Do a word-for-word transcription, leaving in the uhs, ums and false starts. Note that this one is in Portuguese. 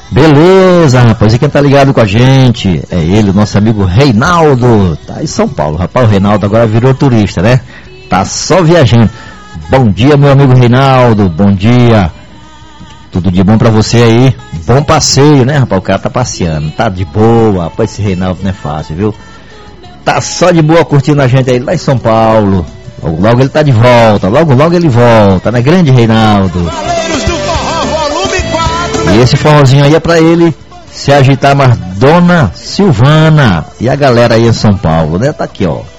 Beleza, rapaz, e quem tá ligado com a gente é ele, o nosso amigo Reinaldo, tá em São Paulo. Rapaz, o Reinaldo agora virou turista, né? Tá só viajando. Bom dia, meu amigo Reinaldo, bom dia. Tudo de bom pra você aí. Bom passeio, né, rapaz? O cara tá passeando, tá de boa. Rapaz, esse Reinaldo não é fácil, viu? Tá só de boa curtindo a gente aí lá em São Paulo. Logo, logo ele tá de volta, logo, logo ele volta, né, grande Reinaldo? Valeiros do Forró, volume quatro. E esse forrozinho aí é pra ele se agitar, mas Dona Silvana e a galera aí em São Paulo, né? Tá aqui, ó.